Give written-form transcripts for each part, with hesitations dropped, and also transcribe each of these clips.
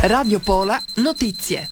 Radio Pola Notizie.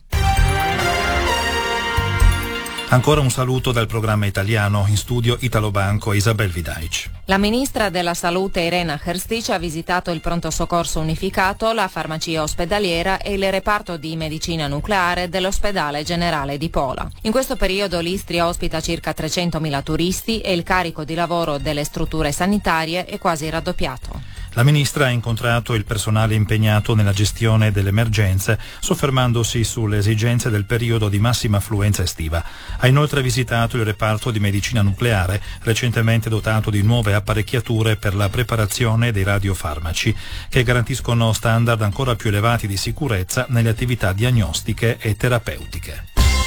Ancora un saluto dal programma italiano, in studio Italo Banco e Isabel Vidaic. La ministra della Salute Irena Hrstic ha visitato il pronto soccorso unificato, la farmacia ospedaliera e il reparto di medicina nucleare dell'ospedale generale di Pola. In questo periodo l'Istria ospita circa 300.000 turisti e il carico di lavoro delle strutture sanitarie è quasi raddoppiato. La ministra ha incontrato il personale impegnato nella gestione delle emergenze, soffermandosi sulle esigenze del periodo di massima affluenza estiva. Ha inoltre visitato il reparto di medicina nucleare, recentemente dotato di nuove apparecchiature per la preparazione dei radiofarmaci, che garantiscono standard ancora più elevati di sicurezza nelle attività diagnostiche e terapeutiche.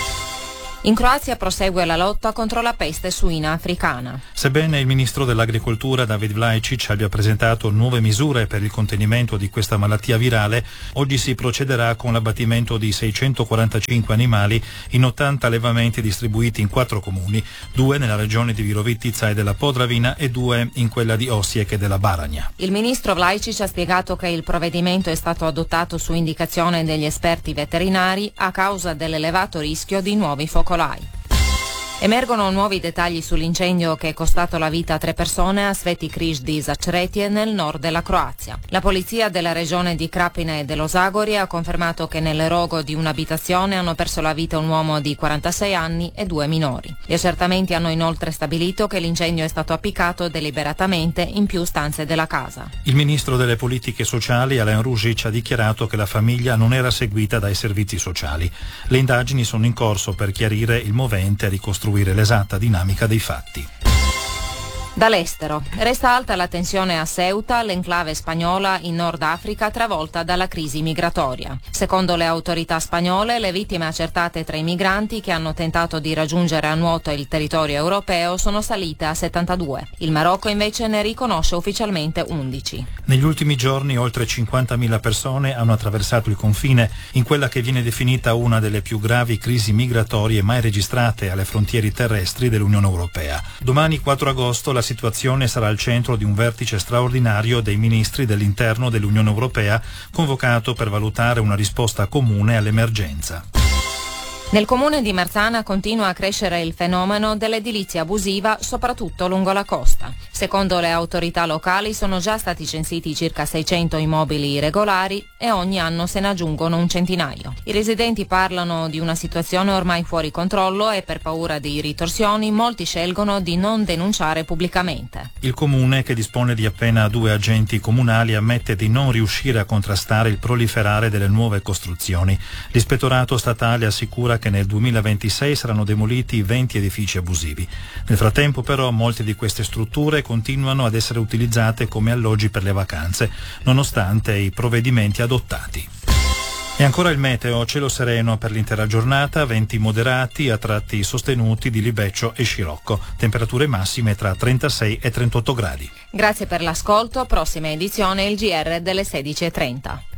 In Croazia prosegue la lotta contro la peste suina africana. Sebbene il ministro dell'Agricoltura David Vlaičić abbia presentato nuove misure per il contenimento di questa malattia virale, oggi si procederà con l'abbattimento di 645 animali in 80 allevamenti distribuiti in 4 comuni, 2 nella regione di Virovitica e della Podravina e 2 in quella di Osijek e della Baranja. Il ministro Vlaičić ha spiegato che il provvedimento è stato adottato su indicazione degli esperti veterinari a causa dell'elevato rischio di nuovi focolai. Emergono nuovi dettagli sull'incendio che è costato la vita a 3 persone a Sveti Križ di Začretje nel nord della Croazia. La polizia della regione di Krapina e dello Zagorje ha confermato che nel rogo di un'abitazione hanno perso la vita un uomo di 46 anni e 2 minori. Gli accertamenti hanno inoltre stabilito che l'incendio è stato appiccato deliberatamente in più stanze della casa. Il ministro delle politiche sociali Alain Ružić ha dichiarato che la famiglia non era seguita dai servizi sociali. Le indagini sono in corso per chiarire il movente e ricostruire l'esatta dinamica dei fatti. Dall'estero. Resta alta la tensione a Ceuta, l'enclave spagnola in Nord Africa travolta dalla crisi migratoria. Secondo le autorità spagnole, le vittime accertate tra i migranti che hanno tentato di raggiungere a nuoto il territorio europeo sono salite a 72. Il Marocco invece ne riconosce ufficialmente 11. Negli ultimi giorni oltre 50.000 persone hanno attraversato il confine in quella che viene definita una delle più gravi crisi migratorie mai registrate alle frontiere terrestri dell'Unione Europea. Domani 4 agosto la situazione sarà al centro di un vertice straordinario dei ministri dell'interno dell'Unione Europea convocato per valutare una risposta comune all'emergenza. Nel comune di Marzana continua a crescere il fenomeno dell'edilizia abusiva, soprattutto lungo la costa. Secondo le autorità locali sono già stati censiti circa 600 immobili irregolari e ogni anno se ne aggiungono un centinaio. I residenti parlano di una situazione ormai fuori controllo e per paura di ritorsioni molti scelgono di non denunciare pubblicamente. Il comune, che dispone di appena 2 agenti comunali, ammette di non riuscire a contrastare il proliferare delle nuove costruzioni. L'ispettorato statale assicura che nel 2026 saranno demoliti 20 edifici abusivi. Nel frattempo però molte di queste strutture continuano ad essere utilizzate come alloggi per le vacanze, nonostante i provvedimenti adottati. E ancora il meteo, cielo sereno per l'intera giornata, venti moderati a tratti sostenuti di libeccio e scirocco, temperature massime tra 36 e 38 gradi. Grazie per l'ascolto, prossima edizione il GR delle 16:30.